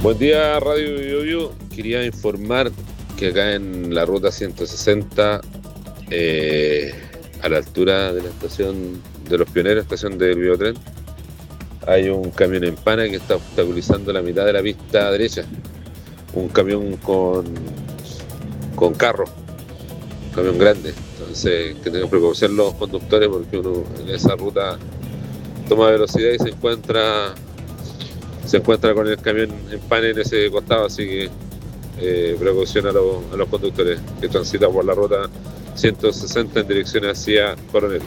Buen día, Radio Biobío. Quería informar que acá en la ruta 160, a la altura de la estación de Los Pioneros, estación del Biotren, hay un camión en pana que está obstaculizando la mitad de la pista derecha. Un camión con carro, un camión grande. Entonces, que tengan precaución los conductores, porque uno en esa ruta toma velocidad y se encuentra con el camión en pana en ese costado. Así que precaución a los conductores que transitan por la ruta 160 en dirección hacia Coronel.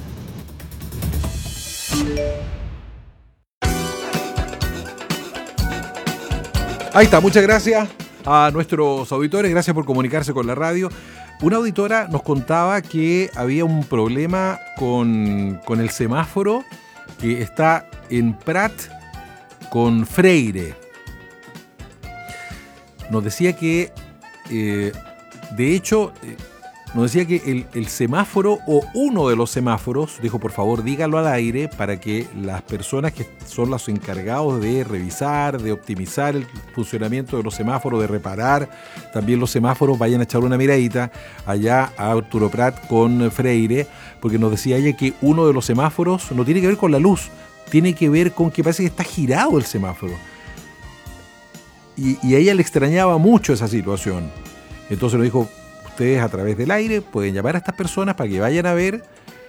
Ahí está, muchas gracias a nuestros auditores, gracias por comunicarse con la radio. Una auditora nos contaba que había un problema con el semáforo que está en Prat con Freire. Nos decía que, de hecho, nos decía que el semáforo o uno de los semáforos, dijo, por favor dígalo al aire para que las personas que son los encargados de revisar, de optimizar el funcionamiento de los semáforos, de reparar también los semáforos, vayan a echar una miradita allá a Arturo Prat con Freire, porque nos decía ella que uno de los semáforos no tiene que ver con la luz, tiene que ver con que parece que está girado el semáforo. Y a ella le extrañaba mucho esa situación. Entonces nos dijo, ustedes a través del aire pueden llamar a estas personas para que vayan a ver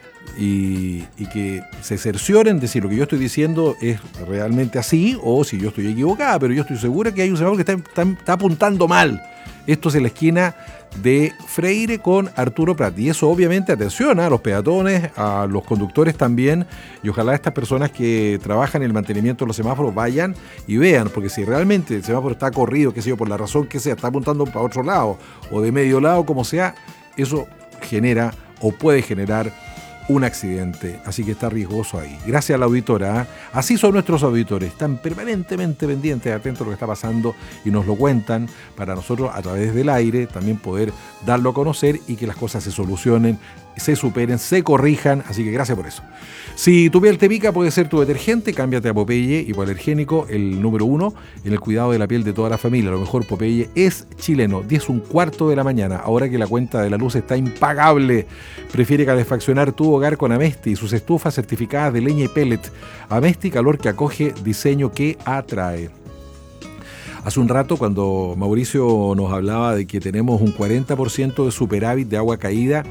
y que se cercioren de si lo que yo estoy diciendo es realmente así o si yo estoy equivocada, pero yo estoy segura que hay un semáforo que está apuntando mal. Esto es en la esquina de Freire con Arturo Prat. Y eso obviamente atención a los peatones, a los conductores también, y ojalá estas personas que trabajan en el mantenimiento de los semáforos vayan y vean, porque si realmente el semáforo está corrido, qué sé yo, por la razón que sea, está apuntando para otro lado o de medio lado, como sea, eso genera o puede generar un accidente, así que está riesgoso ahí. Gracias a la auditora, ¿eh? Así son nuestros auditores, están permanentemente pendientes, atentos a lo que está pasando y nos lo cuentan para nosotros a través del aire también poder darlo a conocer y que las cosas se solucionen, se superen, se corrijan, así que gracias por eso. Si tu piel te pica, puede ser tu detergente, cámbiate a Popeye Hipoalergénico, el número 1 en el cuidado de la piel de toda la familia. Lo mejor, Popeye es chileno, 10:15 de la mañana, ahora que la cuenta de la luz está impagable. Prefiere calefaccionar tu hogar con Amesti y sus estufas certificadas de leña y pellet. Amesti, calor que acoge, diseño que atrae. Hace un rato, cuando Mauricio nos hablaba de que tenemos un 40% de superávit de agua caída,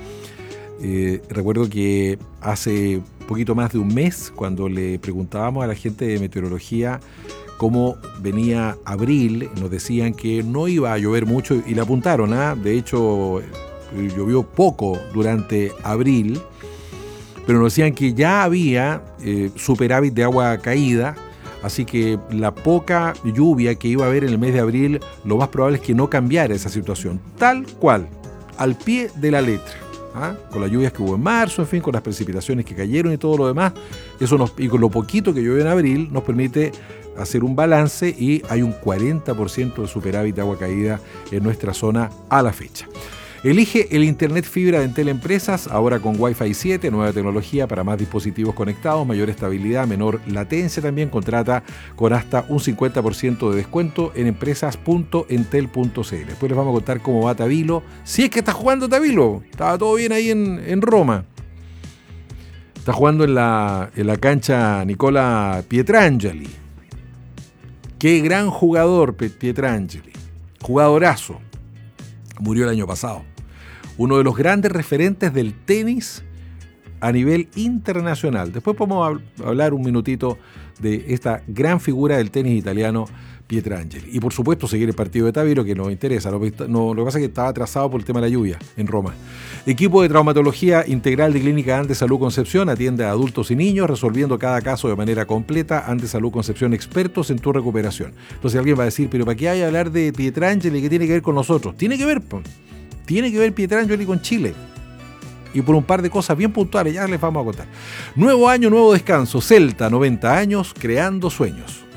recuerdo que hace poquito más de un mes, cuando le preguntábamos a la gente de meteorología cómo venía abril, nos decían que no iba a llover mucho y le apuntaron, de hecho llovió poco durante abril, pero nos decían que ya había superávit de agua caída, así que la poca lluvia que iba a haber en el mes de abril, lo más probable es que no cambiara esa situación, tal cual, al pie de la letra. Con las lluvias que hubo en marzo, en fin, con las precipitaciones que cayeron y todo lo demás, y con lo poquito que llovió en abril, nos permite hacer un balance y hay un 40% de superávit de agua caída en nuestra zona a la fecha. Elige el Internet fibra de Entel Empresas, ahora con Wi-Fi 7, nueva tecnología para más dispositivos conectados, mayor estabilidad, menor latencia también. Contrata con hasta un 50% de descuento en empresas.entel.cl. Después les vamos a contar cómo va Tabilo, si es que está jugando Tabilo. Estaba todo bien ahí en Roma. Está jugando en la cancha Nicola Pietrangeli. Qué gran jugador Pietrangeli. Jugadorazo. Murió el año pasado. Uno de los grandes referentes del tenis a nivel internacional. Después podemos hablar un minutito de esta gran figura del tenis italiano, Pietrangeli. Y por supuesto seguir el partido de Tabilo, que nos interesa. Lo que pasa es que estaba atrasado por el tema de la lluvia en Roma. Equipo de traumatología integral de Clínica Andes Salud Concepción atiende a adultos y niños, resolviendo cada caso de manera completa. Andes Salud Concepción, expertos en tu recuperación. Entonces alguien va a decir, pero ¿para qué hay que hablar de Pietrangeli? ¿Qué tiene que ver con nosotros? Tiene que ver Pietrangeli con Chile. Y por un par de cosas bien puntuales, ya les vamos a contar. Nuevo año, nuevo descanso. Celta, 90 años, creando sueños.